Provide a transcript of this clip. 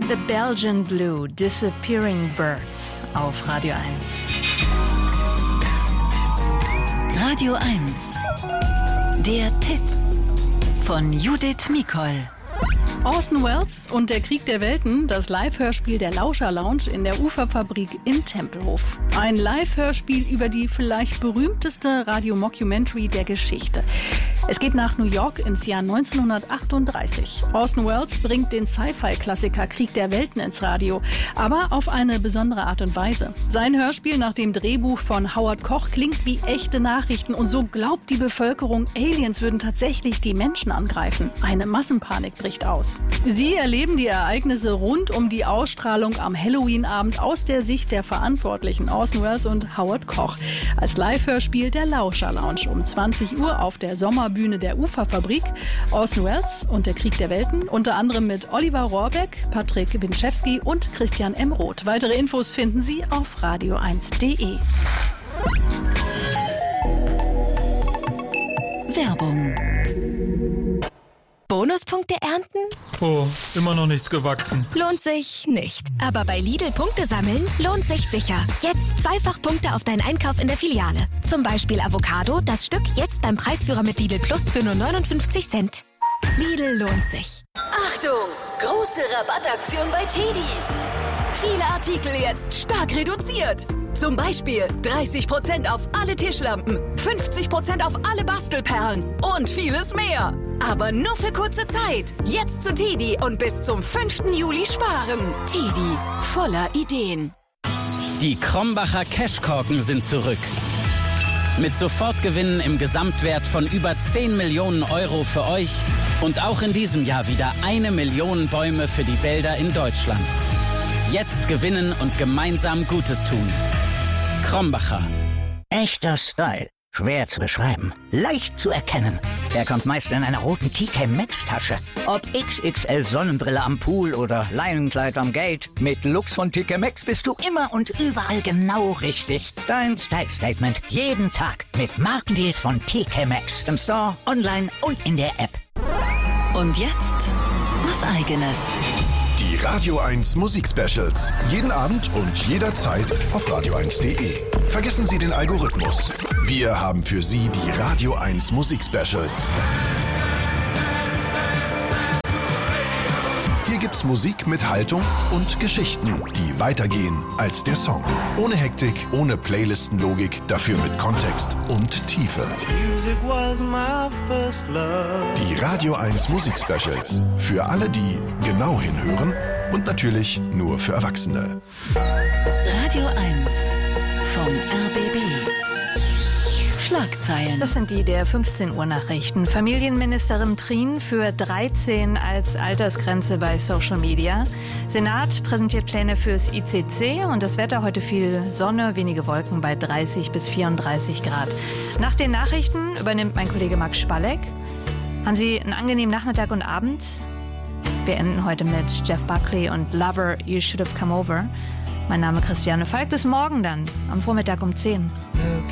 The Belgian Blue, Disappearing Birds auf Radio 1. Radio 1. Der Tipp von Judith Mikol. Orson Welles und der Krieg der Welten, das Live-Hörspiel der Lauscher Lounge in der Uferfabrik in Tempelhof. Ein Live-Hörspiel über die vielleicht berühmteste Radio-Mockumentary der Geschichte. Es geht nach New York ins Jahr 1938. Orson Welles bringt den Sci-Fi-Klassiker Krieg der Welten ins Radio, aber auf eine besondere Art und Weise. Sein Hörspiel nach dem Drehbuch von Howard Koch klingt wie echte Nachrichten und so glaubt die Bevölkerung, Aliens würden tatsächlich die Menschen angreifen. Eine Massenpanik bricht aus. Sie erleben die Ereignisse rund um die Ausstrahlung am Halloween-Abend aus der Sicht der Verantwortlichen Orson Welles und Howard Koch. Als Live-Hörspiel der Lauscher Lounge um 20 Uhr auf der Sommerbühne der Uferfabrik. Orson Welles und der Krieg der Welten, unter anderem mit Oliver Rohrbeck, Patrick Winczewski und Christian M. Roth. Weitere Infos finden Sie auf radio1.de. Werbung. Bonuspunkte ernten? Oh, immer noch nichts gewachsen. Lohnt sich nicht. Aber bei Lidl Punkte sammeln lohnt sich sicher. Jetzt zweifach Punkte auf deinen Einkauf in der Filiale. Zum Beispiel Avocado, das Stück jetzt beim Preisführer mit Lidl Plus für nur 59 Cent. Lidl lohnt sich. Achtung! Große Rabattaktion bei TEDi. Viele Artikel jetzt stark reduziert. Zum Beispiel 30% auf alle Tischlampen, 50% auf alle Bastelperlen und vieles mehr. Aber nur für kurze Zeit. Jetzt zu TEDi und bis zum 5. Juli sparen. TEDi, voller Ideen. Die Krombacher Cashkorken sind zurück. Mit Sofortgewinnen im Gesamtwert von über 10 Millionen Euro für euch und auch in diesem Jahr wieder 1 Million Bäume für die Wälder in Deutschland. Jetzt gewinnen und gemeinsam Gutes tun. Krombacher. Echter Style. Schwer zu beschreiben. Leicht zu erkennen. Er kommt meist in einer roten TK Maxx Tasche. Ob XXL Sonnenbrille am Pool oder Leinenkleid am Gate. Mit Lux von TK Maxx bist du immer und überall genau richtig. Dein Style Statement. Jeden Tag. Mit Markendeals von TK Maxx. Im Store, online und in der App. Und jetzt was Eigenes. Die Radio 1 Musik-Specials. Jeden Abend und jederzeit auf radio1.de. Vergessen Sie den Algorithmus. Wir haben für Sie die Radio 1 Musik-Specials. Hier gibt's Musik mit Haltung und Geschichten, die weitergehen als der Song. Ohne Hektik, ohne Playlistenlogik, dafür mit Kontext und Tiefe. Die Radio 1 Musik-Specials. Für alle, die genau hinhören und natürlich nur für Erwachsene. Radio 1 vom RBB. Schlagzeilen. Das sind die der 15 Uhr Nachrichten. Familienministerin Prien für 13 als Altersgrenze bei Social Media. Senat präsentiert Pläne fürs ICC und das Wetter heute viel Sonne, wenige Wolken bei 30 bis 34 Grad. Nach den Nachrichten übernimmt mein Kollege Max Spalleck. Haben Sie einen angenehmen Nachmittag und Abend? Wir enden heute mit Jeff Buckley und Lover, You Should Have Come Over. Mein Name ist Christiane Falk. Bis morgen dann, am Vormittag um 10.